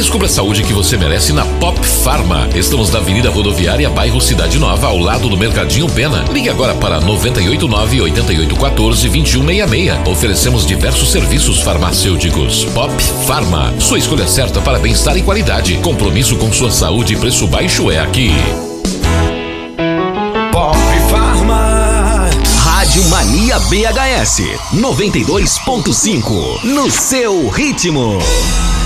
Descubra a saúde que você merece na Pop Pharma. Estamos na Avenida Rodoviária, bairro Cidade Nova, ao lado do Mercadinho Pena. Ligue agora para 989-8814-2166. Oferecemos diversos serviços farmacêuticos. Pop Pharma, sua escolha certa para bem-estar e qualidade. Compromisso com sua saúde e preço baixo é aqui. Pop Pharma. Rádio Mania BHS 92.5, no seu ritmo.